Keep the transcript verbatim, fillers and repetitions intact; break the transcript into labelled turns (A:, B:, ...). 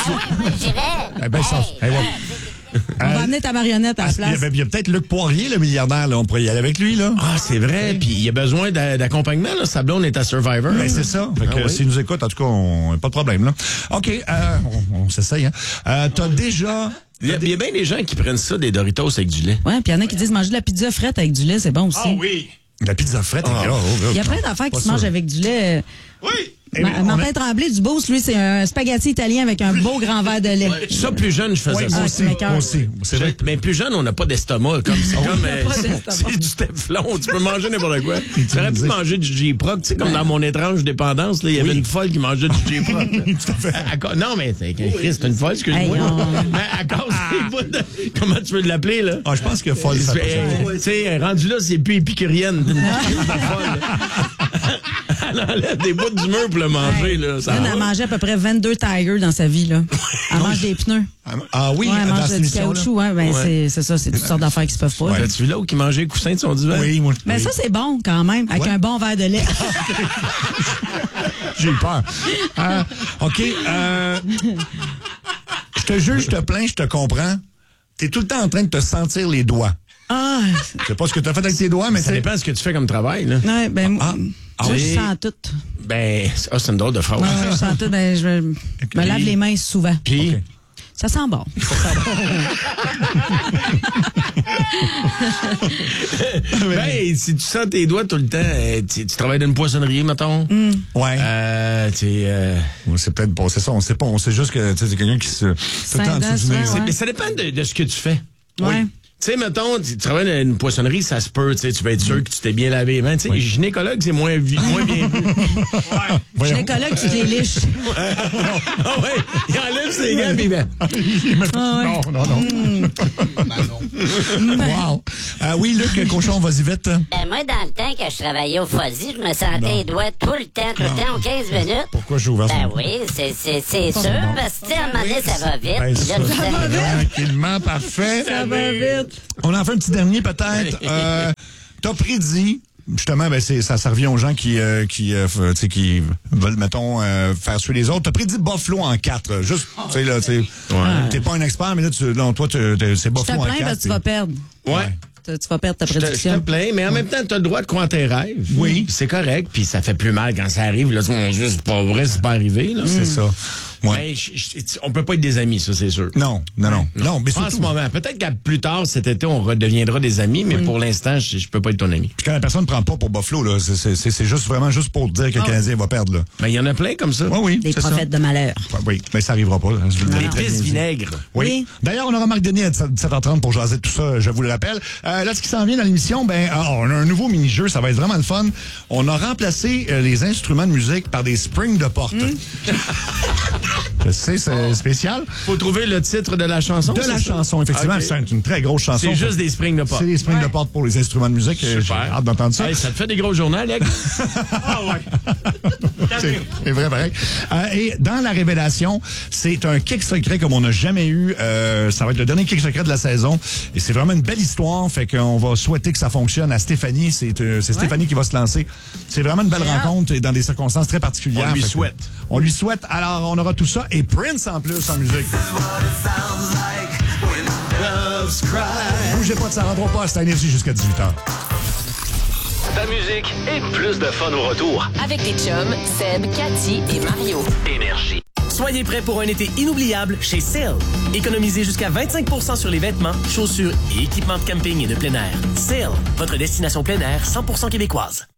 A: moi, j'irais.
B: Eh ben, ça,
A: Hey,
B: eh ouais.
C: On va amener ta marionnette à la
B: Ah, il y
C: place.
B: a, il y a peut-être Luc Poirier, le milliardaire, là. On pourrait y aller avec lui, là.
D: Ah, c'est vrai. Puis il a besoin d'a- d'accompagnement, là. Sa blonde est à Survivor.
B: Ben, c'est ça. Fait que,
D: Ah oui.
B: s'il nous écoute, en tout cas, on, pas de problème, là. OK, euh, on, on s'essaye, hein. Euh, t'as déjà...
D: Il y a, il y a bien des gens qui prennent ça, des Doritos avec du lait.
C: Ouais, puis il y en a qui disent manger de la pizza frette avec du lait, c'est bon aussi.
B: Ah oui! La pizza frette,
D: Ah.
B: est là. Oh,
C: Il y a plein d'affaires
B: Pas
C: qui se mangent
B: sûr.
C: avec du lait.
B: Oui!
C: Ma-
B: on
C: Martin
B: a-
C: Tremblay du Beauce, lui, c'est un spaghetti italien avec un beau grand verre de lait.
D: Ça, plus jeune, je faisais
B: Oui,
D: ça.
B: moi
C: Ah,
B: aussi,
C: tu m'écoeures.
B: moi aussi. C'est vrai.
D: Mais plus jeune, on n'a pas d'estomac. Comme, c'est comme,
C: n'a
D: euh,
C: pas
D: c'est-
C: d'estomac.
D: c'est du Teflon. Tu peux manger n'importe quoi. Tu aurais pu manger du J-Proc. Tu sais, comme dans mon étrange dépendance, là, il y avait une folle qui mangeait du J-Proc. Tout à fait. À- à co- non, mais c'est Chris, c'est une folle, excuse-moi.
C: Hey, on-
D: Mais à cause des bouts de- comment tu veux l'appeler, là?
B: Ah, je pense que folle, ça
D: C'est-
B: passe.
D: euh, Tu sais, rendu là, c'est plus épicurienne. Une crise de folle. Elle enlève des bouts du mur pour le manger, là. Ça
C: Elle a mangé à peu près vingt-deux Tigers dans sa vie, là. Elle mange des pneus.
B: Ah oui,
C: Ouais, elle
B: dans
C: mange
B: cette
C: du
B: émission-là.
C: caoutchouc, ouais, ben
D: Ouais.
C: c'est c'est ça, c'est toutes sortes d'affaires qui se peuvent pas.
B: Ouais.
D: As-tu vu là où qui mangeait le coussin de son divan?
B: Oui, moi.
C: Mais
B: oui.
C: ça, c'est bon quand même, avec
B: Ouais.
C: un bon verre de lait.
B: J'ai eu peur. Euh, OK. Euh, je te juge, je te plains, je te comprends. T'es tout le temps en train de te sentir les doigts.
C: Ah,
B: Je sais pas ce que t'as fait avec tes doigts, mais
D: Ça
B: c'est...
D: dépend de ce que tu fais comme travail, là.
C: ouais, ben,
B: Ah, ah
C: moi,
B: oui.
C: je sens tout.
D: Ben, ah, c'est une drôle de phrase.
C: Ouais, ouais, je sens tout, ben, je me lave les mains souvent.
D: Puis,
B: OK.
C: Ça sent bon.
D: ben, si tu sens tes doigts tout le temps, euh, tu, tu travailles dans une poissonnerie, mettons.
B: Ouais.
D: Euh, tu sais, euh,
B: Ouais, c'est peut-être pas, c'est ça, on sait pas. On sait juste que tu sais, c'est quelqu'un qui se. Tout le temps en dessous du nez.
C: Saint-Denis,
D: c'est-
C: ouais.
D: mais ça dépend de, de ce que tu fais.
C: Ouais.
D: Tu sais, mettons, tu tu travailles dans une poissonnerie, ça se peut, tu sais, tu vas être sûr que tu t'es bien lavé les mains. Tu sais, gynécologue, c'est moins, vi- moins bien vu.
B: Voyons.
C: Gynécologue, tu te les liches.
D: Ah ouais, il enlève ses gants, puis ben,
B: Non, non, non. Wow. Euh, oui, Luc, cochon, vas-y vite.
A: Euh, moi, dans le temps que je travaillais au Fuzzy, je me sentais les doigts tout le temps, tout le temps, aux quinze minutes.
B: Pourquoi j'ai ouvert
A: Ben
B: ça?
A: oui, c'est c'est- c'est sûr, parce que, tu sais, à un moment donné, ça va vite.
B: Ben,
A: Puis là,
B: ça,
A: tu sais-
B: tranquillement, parfait.
C: Ça va vite.
B: On en fait un petit dernier, peut-être. Euh, T'as prédit, justement, ben c'est ça, ça revient aux gens qui, euh, qui, euh, f- tu sais, qui veulent, mettons, euh, faire suivre les autres. T'as prédit Buffalo en quatre. Juste, tu sais, là, tu sais, t'es pas un expert, mais là, tu, non, toi, tu- t'es- c'est
C: Je te
B: Buffalo en
C: plains
B: quatre.
C: parce que tu vas perdre.
D: ouais.
C: Tu tu vas perdre ta
D: Je te, je te
C: prédiction.
D: plains, mais en même temps, tu as le droit de croire tes rêves.
B: Oui.
D: C'est correct, puis ça fait plus mal quand ça arrive. Là, c'est juste pas vrai, c'est pas arrivé. Là.
B: C'est ça. Ouais.
D: Mais je- je- on peut pas être des amis, ça, c'est sûr.
B: Non, non, non. Non, mais
D: Pas en ce
B: surtout,
D: moment. Peut-être qu'à plus tard, cet été, on redeviendra des amis, mais pour l'instant, je, je peux pas être ton ami.
B: puis quand la personne ne prend pas pour Buffalo, là, c'est- c'est c'est- c'est juste vraiment juste pour dire que le Canadien va perdre, là.
D: Mais il y en a plein comme ça.
B: Oui, oui,
C: Des
B: c'est ça.
C: prophètes de malheur.
B: Ouais, oui, mais ça arrivera pas. Hein, je vous le
D: Les
B: dis très
D: tristes
B: bien dit.
D: vinaigres.
B: Oui.
C: Oui.
B: D'ailleurs, on aura Marc Denis à dix-sept heures trente pour jaser de tout ça, je vous le rappelle. Euh, là, ce qui s'en vient dans l'émission, ben, ah, on a un nouveau mini-jeu, ça va être vraiment le fun. On a remplacé euh, les instruments de musique par des springs de porte. Je sais, c'est spécial.
D: Faut trouver le titre de la chanson.
B: De
D: c'est
B: la
D: ça?
B: chanson, effectivement,
D: Ok.
B: c'est une très grosse chanson.
D: C'est juste des springs de porte.
B: C'est des springs de porte pour les instruments de musique. euh, J'ai
D: Super.
B: hâte d'entendre ça.
D: Hey, ça te fait des gros journaux, Alex? Ah ouais.
B: C'est c'est vrai, pareil. Euh, et dans la révélation, c'est un kick secret comme on n'a jamais eu. Euh, ça va être le dernier kick secret de la saison. Et c'est vraiment une belle histoire. Fait qu'on va souhaiter que ça fonctionne à Stéphanie. C'est euh, c'est Stéphanie qui va se lancer. C'est vraiment une belle rencontre et dans des circonstances très particulières.
D: On lui
B: Fait que
D: souhaite.
B: On lui souhaite. Alors, on aura tout ça. Et Prince en plus en musique. Bougez pas de ça, rentrons pas à cette énergie jusqu'à dix-huit heures.
E: Ta musique et plus de fun au retour.
F: Avec les chums, Seb, Cathy et Mario.
E: Énergie.
G: Soyez prêts pour un été inoubliable chez Sale. Économisez jusqu'à vingt-cinq pour cent sur les vêtements, chaussures et équipements de camping et de plein air. Sale, votre destination plein air cent pour cent québécoise.